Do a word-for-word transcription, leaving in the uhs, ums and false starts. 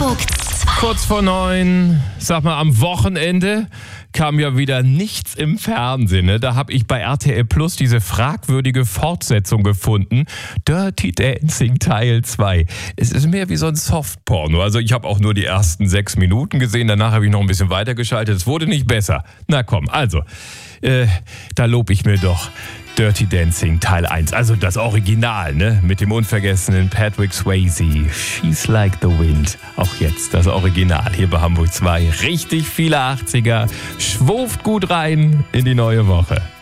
Hamburg zwei. Kurz vor neun, sag mal, am Wochenende kam ja wieder nichts im Fernsehen. Ne? Da habe ich bei R T L Plus diese fragwürdige Fortsetzung gefunden. Dirty Dancing Teil zwei. Es ist mehr wie so ein Softporno. Also ich habe auch nur die ersten sechs Minuten gesehen. Danach habe ich noch ein bisschen weitergeschaltet. Es wurde nicht besser. Na komm, also, äh, da lobe ich mir doch Dirty Dancing Teil eins. Also das Original, ne? Mit dem unvergessenen Patrick Swayze. She's Like the Wind. Auch jetzt das Original hier bei Hamburg zwei. Richtig viele achtziger. Schwurft gut rein in die neue Woche.